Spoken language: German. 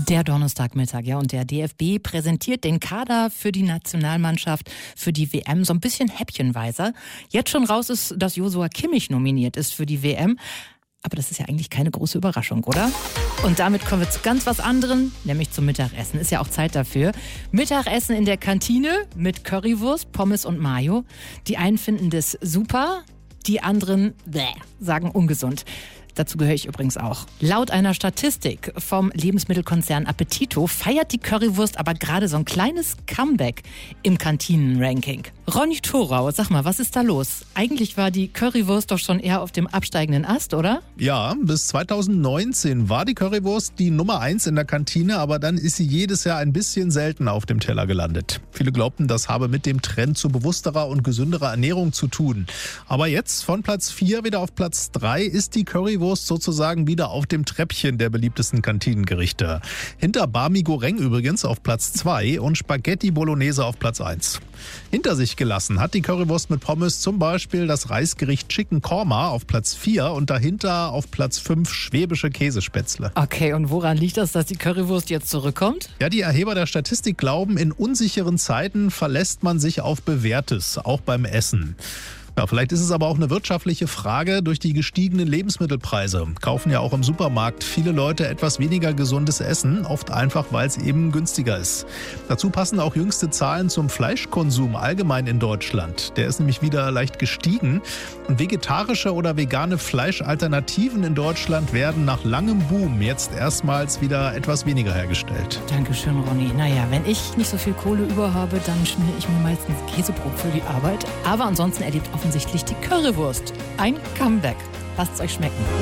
Der Donnerstagmittag, ja, und der DFB präsentiert den Kader für die Nationalmannschaft für die WM so ein bisschen häppchenweise. Jetzt schon raus ist, dass Joshua Kimmich nominiert ist für die WM. Aber das ist ja eigentlich keine große Überraschung, oder? Und damit kommen wir zu ganz was anderem, nämlich zum Mittagessen. Ist ja auch Zeit dafür. Mittagessen in der Kantine mit Currywurst, Pommes und Mayo. Die einen finden das super, die anderen sagen ungesund. Dazu gehöre ich übrigens auch. Laut einer Statistik vom Lebensmittelkonzern Appetito feiert die Currywurst aber gerade so ein kleines Comeback im Kantinenranking. Ronny Thorau, sag mal, was ist da los? Eigentlich war die Currywurst doch schon eher auf dem absteigenden Ast, oder? Ja, bis 2019 war die Currywurst die Nummer 1 in der Kantine, aber dann ist sie jedes Jahr ein bisschen seltener auf dem Teller gelandet. Viele glaubten, das habe mit dem Trend zu bewussterer und gesünderer Ernährung zu tun. Aber jetzt von Platz 4 wieder auf Platz 3 ist die Currywurst sozusagen wieder auf dem Treppchen der beliebtesten Kantinengerichte. Hinter Barmi Goreng übrigens auf Platz 2 und Spaghetti Bolognese auf Platz 1. Hinter sich gelassen hat die Currywurst mit Pommes zum Beispiel das Reisgericht Chicken Korma auf Platz 4 und dahinter auf Platz 5 schwäbische Käsespätzle. Okay, und woran liegt das, dass die Currywurst jetzt zurückkommt? Ja, die Erheber der Statistik glauben, in unsicheren Zeiten verlässt man sich auf Bewährtes, auch beim Essen. Ja, vielleicht ist es aber auch eine wirtschaftliche Frage. Durch die gestiegenen Lebensmittelpreise kaufen ja auch im Supermarkt viele Leute etwas weniger gesundes Essen, oft einfach, weil es eben günstiger ist. Dazu passen auch jüngste Zahlen zum Fleischkonsum allgemein in Deutschland. Der ist nämlich wieder leicht gestiegen. Und vegetarische oder vegane Fleischalternativen in Deutschland werden nach langem Boom jetzt erstmals wieder etwas weniger hergestellt. Dankeschön, Ronny. Naja, wenn ich nicht so viel Kohle über habe, dann schmiere ich mir meistens Käsebrot für die Arbeit. Aber ansonsten erlebt offensichtlich die Currywurst ein Comeback. Lasst es euch schmecken.